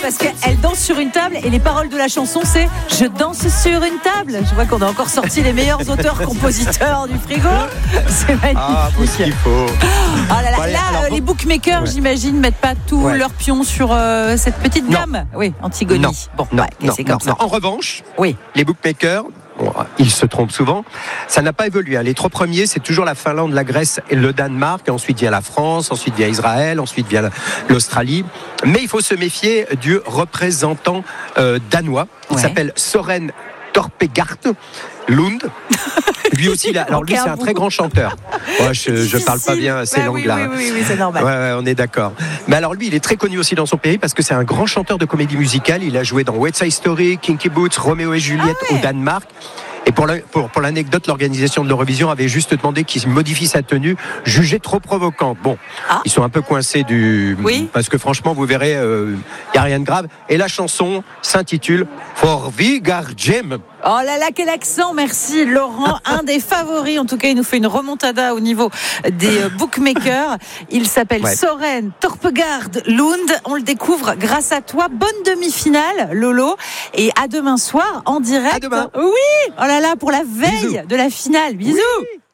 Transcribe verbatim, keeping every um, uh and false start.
parce qu'elle danse sur une table et les paroles de la chanson c'est « Je danse sur une table ». Je vois qu'on a encore sorti les meilleurs auteurs-compositeurs du frigo. C'est magnifique. Ah, faut ce qu'il faut. Oh là là, Bon, allez, là alors, euh, bon. les bookmakers, Ouais. j'imagine, mettent pas tous Ouais. leurs pions sur euh, cette petite Non. dame. Oui, Antigone. Non, Bon, non, ouais, non, c'est non, comme ça. non. En revanche, Oui. les bookmakers, bon, ils se trompent souvent, ça n'a pas évolué. hein. Les trois premiers, c'est toujours la Finlande, la Grèce et le Danemark. Ensuite vient la France, ensuite vient Israël, ensuite vient l'Australie. Mais il faut se méfier du représentant euh, danois. Il Ouais. s'appelle Soren Torpegaard Lund. Lui aussi, là, alors lui, Aucun c'est un bout. très grand chanteur. Ouais, je, je parle pas bien ces Bah, langues-là. Oui, hein. oui, oui, oui, c'est normal. Ouais, ouais, on est d'accord. Mais alors lui, il est très connu aussi dans son pays parce que c'est un grand chanteur de comédie musicale. Il a joué dans West Side Story, Kinky Boots, Roméo et Juliette Ah ouais. au Danemark. Et pour, la, pour, pour l'anecdote, l'organisation de l'Eurovision avait juste demandé qu'il modifie sa tenue, jugée trop provocante. Bon, Ah. ils sont un peu coincés du... Oui. Parce que franchement, vous verrez, il euh, n'y a rien de grave. Et la chanson s'intitule For Vigarjem. Oh là là, quel accent, merci Laurent, un des favoris, en tout cas il nous fait une remontada au niveau des euh, bookmakers, il s'appelle Ouais. Soren Torpegaard Lund, on le découvre grâce à toi, bonne demi-finale Lolo, et à demain soir en direct. À demain. Oui, oh là là, pour la veille Bisous. de la finale, bisous. Oui.